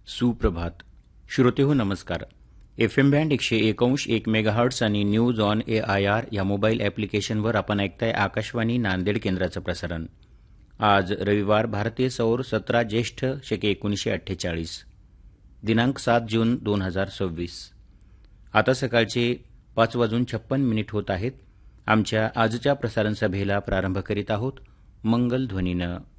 सुप्रभात. श्रोतेहो नमस्कार. FM band 101.1 megahertz आणि न्यूज ऑन AIR या मोबाईल ॲप्लिकेशनवर आपण ऐकताय आकाशवाणी नांदेड केंद्राचं प्रसारण. आज रविवार, भारतीय सौर 17 ज्येष्ठ शके 1948, दिनांक 7 जून 2026. आता सकाळचे 5:56 होत आहेत. आमच्या आजच्या प्रसारण सभेला प्रारंभ करीत आहोत मंगल ध्वनीनं.